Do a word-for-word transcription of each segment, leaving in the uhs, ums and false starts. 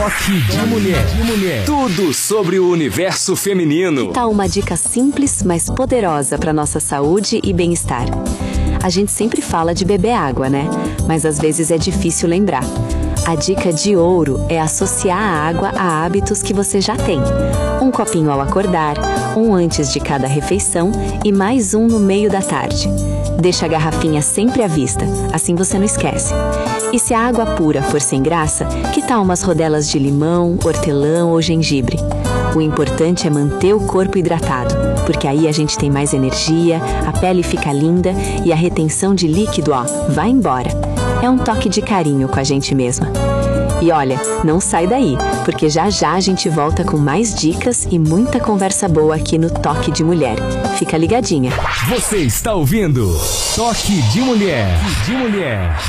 Toque de mulher. de mulher. Tudo sobre o universo feminino. Que tal uma dica simples, mas poderosa para nossa saúde e bem-estar? A gente sempre fala de beber água, né? Mas às vezes é difícil lembrar. A dica de ouro é associar a água a hábitos que você já tem. Um copinho ao acordar, um antes de cada refeição e mais um no meio da tarde. Deixa a garrafinha sempre à vista, assim você não esquece. E se a água pura for sem graça, que tal umas rodelas de limão, hortelã ou gengibre? O importante é manter o corpo hidratado, porque aí a gente tem mais energia, a pele fica linda e a retenção de líquido, ó, vai embora. É um toque de carinho com a gente mesma. E olha, não sai daí, porque já já a gente volta com mais dicas e muita conversa boa aqui no Toque de Mulher. Fica ligadinha. Você está ouvindo Toque de Mulher. de Mulher.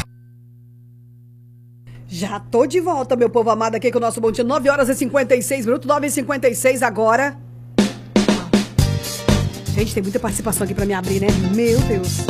Já tô de volta, meu povo amado, aqui com o nosso Bom Dia. nove horas e cinquenta e seis minutos, nove e cinquenta e seis agora. Gente, tem muita participação aqui pra me abrir, né? Meu Deus.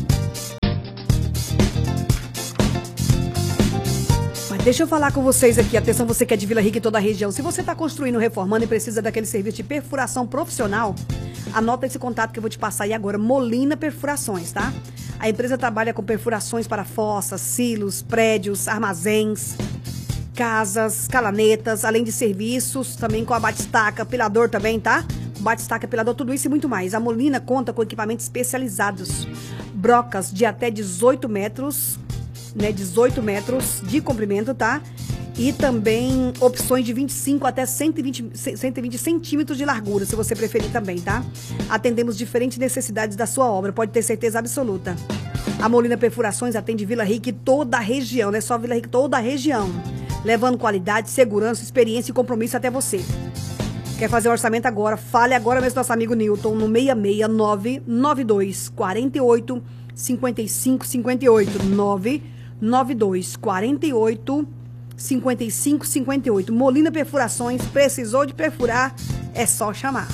Mas deixa eu falar com vocês aqui. Atenção, você que é de Vila Rica e toda a região. Se você tá construindo, reformando e precisa daquele serviço de perfuração profissional, anota esse contato que eu vou te passar aí agora. Molina Perfurações, tá? A empresa trabalha com perfurações para fossas, silos, prédios, armazéns, casas, calanetas, além de serviços, também com a batistaca, pilador também, tá? Batistaca, pilador, tudo isso e muito mais. A Molina conta com equipamentos especializados. Brocas de até dezoito metros, né? dezoito metros de comprimento, tá? E também opções de vinte e cinco até cento e vinte, cento e vinte centímetros de largura, se você preferir também, tá? Atendemos diferentes necessidades da sua obra, pode ter certeza absoluta. A Molina Perfurações atende Vila Rica e toda a região, não é só Vila Rica, toda a região. Levando qualidade, segurança, experiência e compromisso até você. Quer fazer o orçamento agora? Fale agora mesmo com nosso amigo Newton no seis seis nove nove dois quatro oito cinco cinco cinco oito nove nove dois quatro oito cinquenta e cinco cinquenta e oito. Molina Perfurações, precisou de perfurar, é só chamar.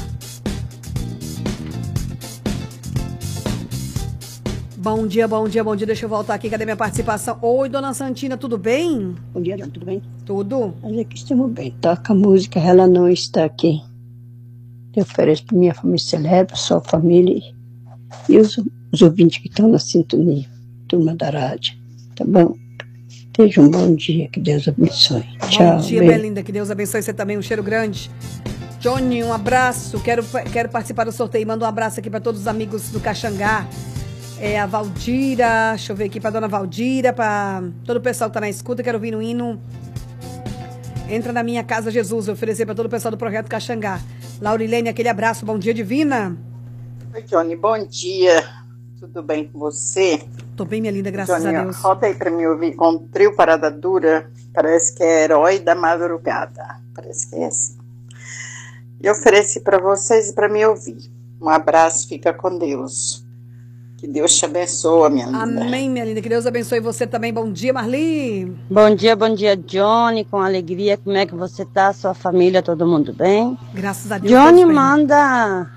Bom dia, bom dia, bom dia. Deixa eu voltar aqui. Cadê minha participação? Oi, dona Santina, tudo bem? Bom dia, Dona, tudo bem? Tudo. Nós aqui estamos bem. Toca a música, ela não está aqui. Eu ofereço para minha família celebra, sua família e os, os ouvintes que estão na sintonia. Turma da rádio. Tá bom? Seja um bom dia, que Deus abençoe. Bom Tchau. Bom dia, bem. Belinda, que Deus abençoe você também, um cheiro grande. Johnny, um abraço, quero, quero participar do sorteio, manda um abraço aqui para todos os amigos do Caxangá, é, a Valdira, deixa eu ver aqui, para dona Valdira, para todo o pessoal que tá na escuta, quero ouvir no hino, entra na minha casa Jesus, eu oferecer para todo o pessoal do Projeto Caxangá. Laurilene, aquele abraço, bom dia, divina. Oi, Johnny, bom dia. Tudo bem com você? Tô bem, minha linda, graças Johnny, a Deus. Roda aí pra me ouvir com Trio Parada Dura. Parece que é Herói da Madrugada. Parece que é assim. E ofereci para vocês e para me ouvir. Um abraço, fica com Deus. Que Deus te abençoe, minha linda. Amém, minha linda. Que Deus abençoe você também. Bom dia, Marli. Bom dia, bom dia, Johnny. Com alegria, como é que você tá? Sua família, todo mundo bem? Graças a Deus. Johnny, manda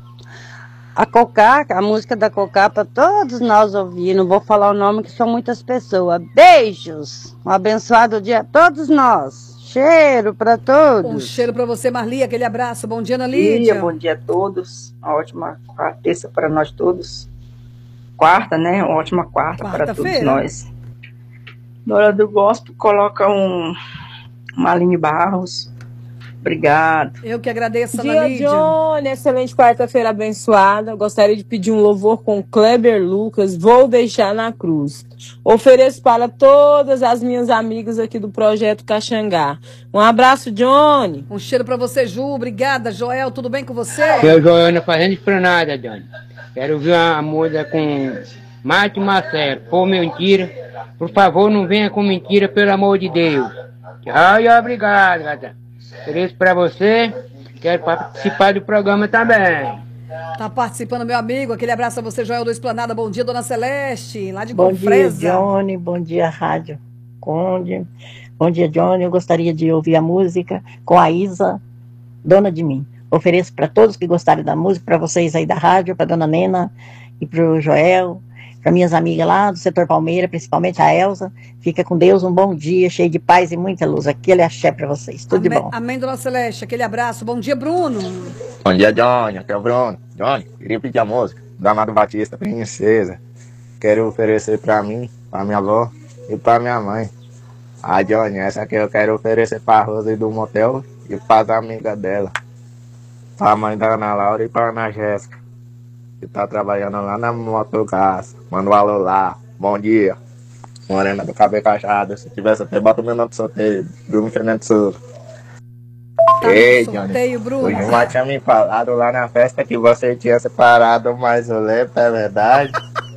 a Cocá, a música da Cocá para todos nós ouvir. Não vou falar o nome que são muitas pessoas. Beijos. Um abençoado dia a todos nós. Cheiro para todos. Um cheiro para você, Marli. Aquele abraço. Bom dia, Ana Bom Lídia. dia, bom dia a todos. Uma ótima terça para nós todos. Quarta, né? Uma ótima quarta para todos nós. Na hora do gospel, coloca um, uma Aline Barros. Obrigado. Eu que agradeço, Dia, Ana Lídia. Johnny, excelente quarta-feira abençoada. Gostaria de pedir um louvor com Kleber Lucas, Vou Deixar na Cruz. Ofereço para todas as minhas amigas aqui do Projeto Caxangá. Um abraço, Johnny. Um cheiro para você, Ju. Obrigada, Joel. Tudo bem com você? Eu, Joel, não fazendo esplanada, Johnny. Quero ouvir uma música com Márcio Marcelo. Por mentira. Por favor, não venha com mentira, pelo amor de Deus. Tchau e obrigado, gata. Ofereço pra você, quero participar do programa também. Tá participando, meu amigo. Aquele abraço a você, Joel do Esplanada. Bom dia, dona Celeste, lá de Bom Confresa. dia, Johnny. Bom dia, Rádio Conde. Bom dia, Johnny. Eu gostaria de ouvir a música com a Isa, Dona de Mim. Ofereço para todos que gostarem da música, para vocês aí da rádio, para dona Nena, e pro Joel, para minhas amigas lá do setor Palmeira, principalmente a Elza. Fica com Deus, um bom dia, cheio de paz e muita luz. Aquele axé para vocês, tudo amém, de bom. Amém, Dona Celeste, aquele abraço. Bom dia, Bruno. Bom dia, Johnny, aqui é o Bruno. Johnny, queria pedir a música do Amado Batista, Princesa. Quero oferecer para mim, para minha avó e para minha mãe. Ah, Johnny, essa aqui eu quero oferecer para a Rose do motel e para as amigas dela. Para a mãe da Ana Laura e para a Ana Jéssica, que tá trabalhando lá na Motogás. Manda um alô lá. Bom dia. Morena do cabelo cachado. Se tivesse até, bota o meu nome de sorteio. Bruno Fernando Souza. Tá Ei, sorteio, Johnny. Bruno. O Gilmar tinha me falado lá na festa que você tinha separado mais o Lepo, é verdade?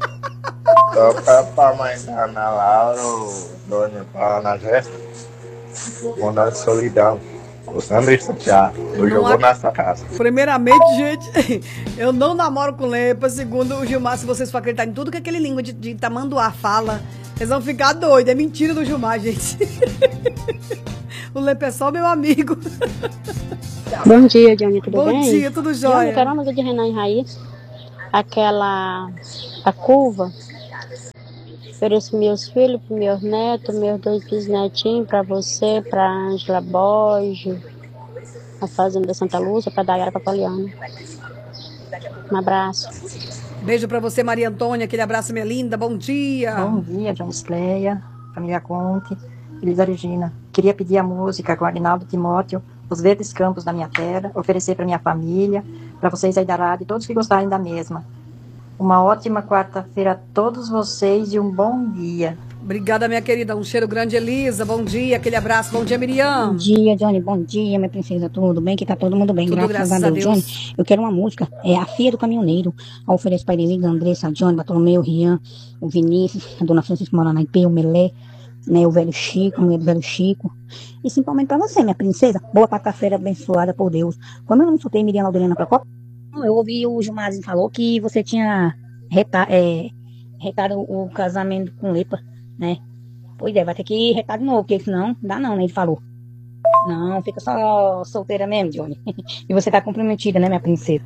Toca pra mãe da Ana Laura, o Dona pra Ana Jéssica. Bondade de solidão. O Sandro Santiago. Hoje eu vou na sua casa. Primeiramente, gente, eu não namoro com Lepa. Segundo o Gilmar, se vocês for acreditar em tudo que aquele língua de, de tamanduá fala, vocês vão ficar doidos. É mentira do Gilmar, gente. O Lepa é só meu amigo. Bom dia, Johnny, tudo Bom bem? Bom dia, tudo jóia. Johnny, eu quero uma música de Renan e Raiz. Aquela... A curva. Ofereço meus filhos, para meus netos, meus dois bisnetinhos, para você, para Ângela Borges, a Fazenda Santa Lúcia, para Dayara, para Poliana. Um abraço. Beijo para você, Maria Antônia, aquele abraço, minha linda, bom dia. Bom dia, John Cleia, família Conte, Elisa Regina. Queria pedir a música com Aguinaldo Timóteo, Os Verdes Campos da Minha Terra, oferecer para minha família, para vocês aí da rádio, todos que gostarem da mesma. Uma ótima quarta-feira a todos vocês e um bom dia. Obrigada, minha querida. Um cheiro grande, Elisa. Bom dia, aquele abraço. Bom dia, Miriam. Bom dia, Johnny. Bom dia, minha princesa. Tudo bem? Que tá todo mundo bem. Tudo Graças, graças a, Deus. a Deus. Johnny, eu quero uma música. É A Filha do Caminhoneiro. Eu ofereço para Elisa, Andressa, Johnny, Bartolomeu, Rian, o Vinícius, a dona Francisca Moranaipê, o Melé, né, o velho Chico, a mulher do velho Chico. E principalmente para você, minha princesa. Boa quarta-feira, abençoada por Deus. Como eu não soltei Miriam Laudelina Procopio, eu ouvi o Gilmarzinho falou que você tinha Reta, é, retado o casamento com Lepa, né? Pois é, vai ter que retar de novo, porque senão dá não, né? Ele falou. Não, fica só solteira mesmo, Johnny. E você tá comprometida, né, minha princesa?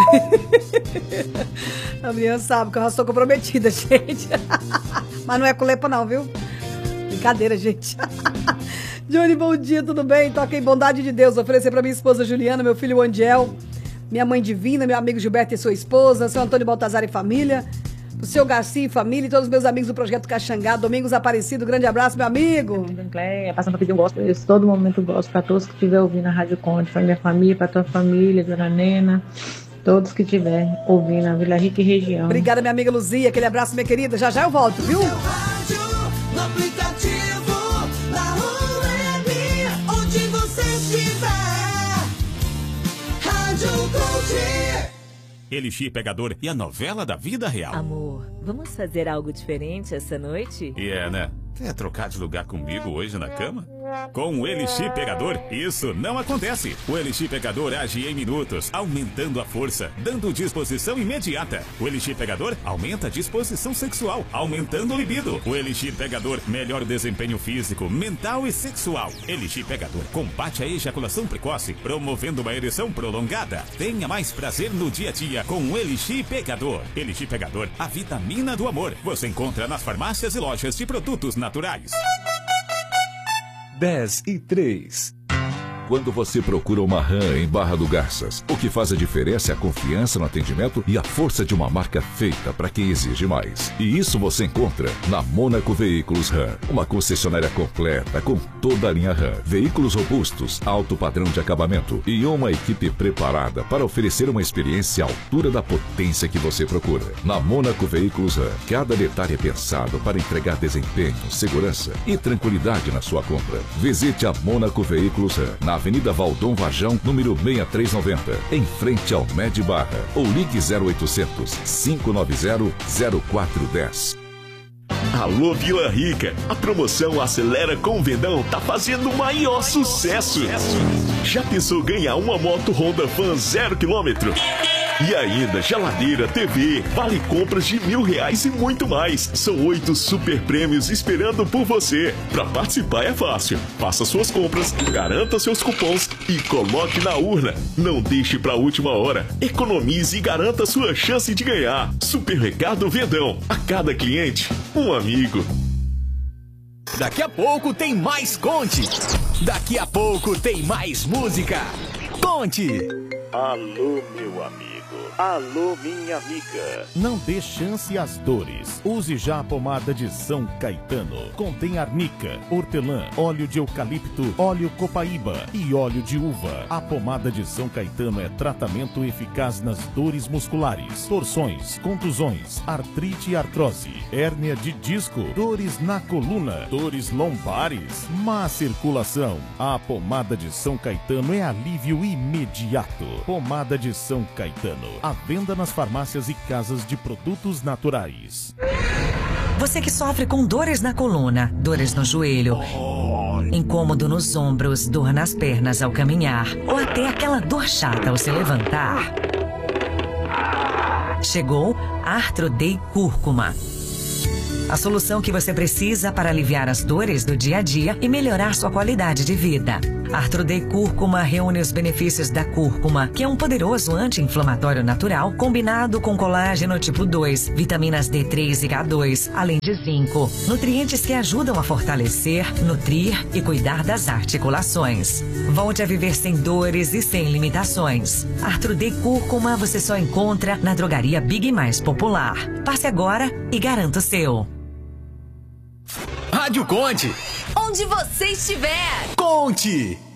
A Miriam sabe que eu já sou comprometida, gente. Mas não é com Lepa não, viu? Brincadeira, gente. Johnny, bom dia, tudo bem? Toca em Bondade de Deus. Oferecer pra minha esposa Juliana, meu filho Angel, minha mãe Divina, meu amigo Gilberto e sua esposa, seu Antônio Baltazar e família, o seu Garcia e família e todos os meus amigos do Projeto Caxangá. Domingos Aparecido, grande abraço, meu amigo. É, passando pra pedir um gospel, eu todo momento gosto para todos que estiver ouvindo a Rádio Conde, para minha família, para tua família, Dona Nena, todos que estiver ouvindo a Vila Rica e região. Obrigada, minha amiga Luzia, aquele abraço, minha querida. Já já eu volto, viu? Elixir Pegador e a novela da vida real. Amor, vamos fazer algo diferente essa noite? E é, né? Quer trocar de lugar comigo hoje na cama? Com o Elixir Pegador, isso não acontece. O Elixir Pegador age em minutos, aumentando a força, dando disposição imediata. O Elixir Pegador aumenta a disposição sexual, aumentando o libido. O Elixir Pegador melhora o desempenho físico, mental e sexual. Elixir Pegador combate a ejaculação precoce, promovendo uma ereção prolongada. Tenha mais prazer no dia a dia com o Elixir Pegador. Elixir Pegador, a vitamina do amor. Você encontra nas farmácias e lojas de produtos naturais. dez e três. Quando você procura uma RAM em Barra do Garças, o que faz a diferença é a confiança no atendimento e a força de uma marca feita para quem exige mais. E isso você encontra na Mônaco Veículos RAM, uma concessionária completa com toda a linha RAM, veículos robustos, alto padrão de acabamento e uma equipe preparada para oferecer uma experiência à altura da potência que você procura. Na Mônaco Veículos RAM, cada detalhe é pensado para entregar desempenho, segurança e tranquilidade na sua compra. Visite a Mônaco Veículos RAM, na Avenida Valdom Varjão, número seis três nove zero, em frente ao Med Barra, ou ligue zero oitocentos, cinco nove zero, zero quatro um zero. Alô Vila Rica, a promoção Acelera com Vendão tá fazendo o maior sucesso. Já pensou ganhar uma moto Honda Fan zero quilômetro? E ainda geladeira, T V, vale compras de mil reais e muito mais. São oito super prêmios esperando por você. Para participar é fácil. Faça suas compras, garanta seus cupons e coloque na urna. Não deixe para a última hora. Economize e garanta sua chance de ganhar. Supermercado Vendão. A cada cliente, um amigo. Daqui a pouco tem mais Conte. Daqui a pouco tem mais música. Conte. Alô, meu amigo. Alô, minha amiga. Não dê chance às dores. Use já a pomada de São Caetano. Contém arnica, hortelã, óleo de eucalipto, óleo copaíba e óleo de uva. A pomada de São Caetano é tratamento eficaz nas dores musculares, torções, contusões, artrite e artrose, hérnia de disco, dores na coluna, dores lombares, má circulação. A pomada de São Caetano é alívio imediato. Pomada de São Caetano. À venda nas farmácias e casas de produtos naturais. Você que sofre com dores na coluna, dores no joelho, incômodo nos ombros, dor nas pernas ao caminhar, ou até aquela dor chata ao se levantar. Chegou Arthrodey Cúrcuma. A solução que você precisa para aliviar as dores do dia a dia e melhorar sua qualidade de vida. Arthrodey Cúrcuma reúne os benefícios da cúrcuma, que é um poderoso anti-inflamatório natural combinado com colágeno tipo dois, vitaminas D três e K dois, além de zinco. Nutrientes que ajudam a fortalecer, nutrir e cuidar das articulações. Volte a viver sem dores e sem limitações. Arthrodey Cúrcuma você só encontra na drogaria Big Mais Popular. Passe agora e garanta o seu. Rádio Conte. Onde você estiver. Conte.